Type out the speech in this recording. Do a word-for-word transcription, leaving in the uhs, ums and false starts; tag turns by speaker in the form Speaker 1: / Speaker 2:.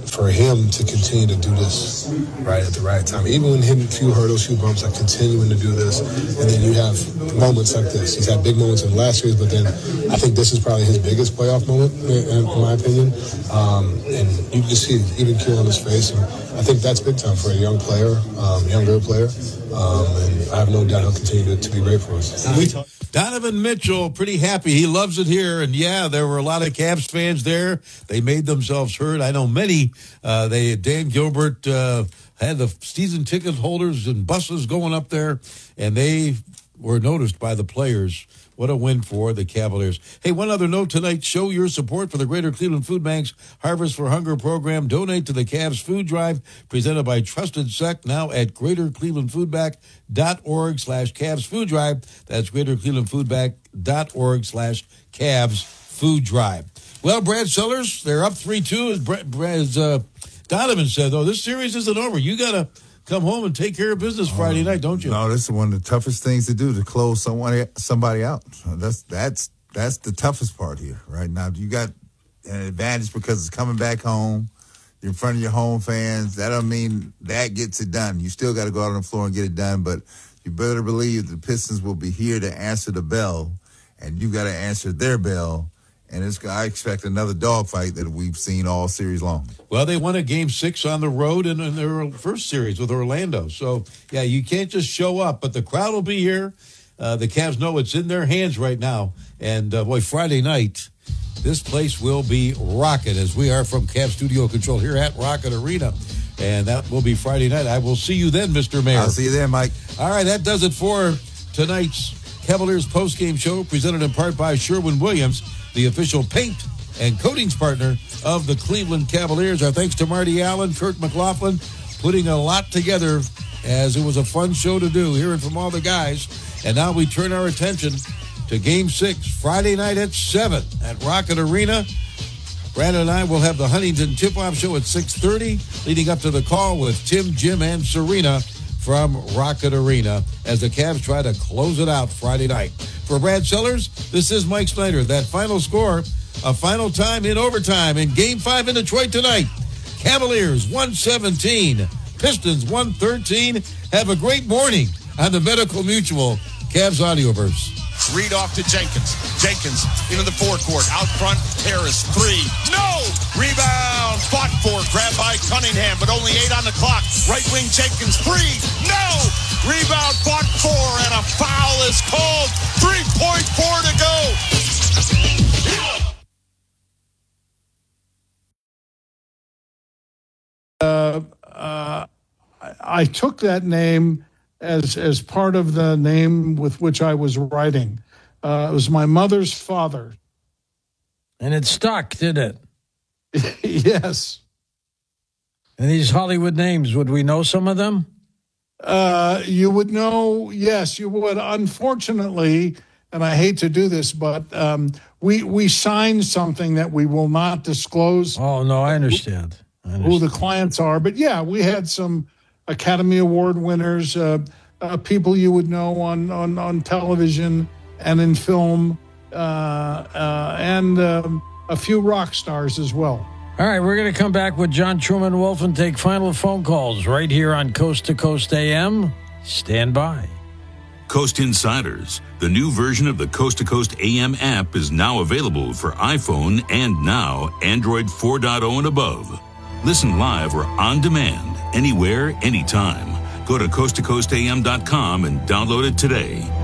Speaker 1: for him to continue to do this right at the right time, even when hitting a few hurdles, few bumps, like continuing to do this, and then you have moments like this. He's had big moments in the last series, but then I think this is probably his biggest playoff moment, in, in my opinion. Um, and you can just see even keel on his face, and I think that's big time for a young player, um, younger player, um, and I have no doubt he'll continue to, to be great for us.
Speaker 2: Donovan Mitchell, pretty happy. He loves it here. And, yeah, there were a lot of Cavs fans there. They made themselves heard. I know many. Uh, they Dan Gilbert uh, had the season ticket holders and buses going up there, and they were noticed by the players. What a win for the Cavaliers. Hey, one other note tonight. Show your support for the Greater Cleveland Food Bank's Harvest for Hunger program. Donate to the Cavs Food Drive presented by Trusted Sec, now at greater cleveland food bank dot org slash Cavs Food Drive. That's greater cleveland food bank dot org slash Cavs Food Drive. Well, Brad Sellers, they're up three two. As, Brad, as uh, Donovan said, though, this series isn't over. You got to come home and take care of business Friday night, don't you?
Speaker 3: No, this is one of the toughest things to do, to close someone somebody out. That's that's that's the toughest part here right now. You got an advantage because it's coming back home. You're in front of your home fans. That don't mean that gets it done. You still got to go out on the floor and get it done, but you better believe the Pistons will be here to answer the bell, and you got to answer their bell. And it's, I expect another dogfight that we've seen all series long.
Speaker 2: Well, they won a game six on the road in, in their first series with Orlando. So, yeah, you can't just show up, but the crowd will be here. Uh, the Cavs know it's in their hands right now. And, uh, boy, Friday night, this place will be rocking as we are from Cavs Studio Control here at Rocket Arena. And that will be Friday night. I will see you then, Mister Mayor.
Speaker 3: I'll see you there, Mike.
Speaker 2: All right, that does it for tonight's Cavaliers postgame show, presented in part by Sherwin-Williams, the official paint and coatings partner of the Cleveland Cavaliers. Our thanks to Marty Allen, Kurt McLaughlin, putting a lot together as it was a fun show to do, hearing from all the guys. And now we turn our attention to Game six, Friday night at seven at Rocket Arena. Brandon and I will have the Huntington Tip-Off Show at six thirty, leading up to the call with Tim, Jim, and Serena from Rocket Arena as the Cavs try to close it out Friday night. For Brad Sellers, this is Mike Snyder. That final score, a final time in overtime in Game five in Detroit tonight. Cavaliers one seventeen, Pistons one thirteen. Have a great morning on the Medical Mutual Cavs Audioverse.
Speaker 4: Read off to Jenkins. Jenkins into the forecourt. Out front, Harris. Three. No! Rebound. Fought for. Grabbed by Cunningham, but only eight on the clock. Right wing Jenkins. Three. No! Rebound. Fought for, and a foul is called. three point four to go.
Speaker 5: Uh, uh, I took that name as as part of the name with which I was writing. Uh, it was my mother's father.
Speaker 6: And it stuck, did it?
Speaker 5: Yes.
Speaker 6: And these Hollywood names, would we know some of them?
Speaker 5: Uh, you would know, yes, you would. Unfortunately, and I hate to do this, but um, we, we signed something that we will not disclose.
Speaker 6: Oh, no, I understand. I understand.
Speaker 5: Who the clients are. But, yeah, we had some Academy Award winners, uh, uh, people you would know on, on, on television and in film, uh, uh, and um, a few rock stars as well.
Speaker 6: All right, we're going to come back with John Truman Wolf and take final phone calls right here on Coast to Coast A M. Stand by.
Speaker 7: Coast Insiders, the new version of the Coast to Coast A M app, is now available for iPhone and now Android four point oh and above. Listen live or on demand, anywhere, anytime. Go to coast to coast a m dot com and download it today.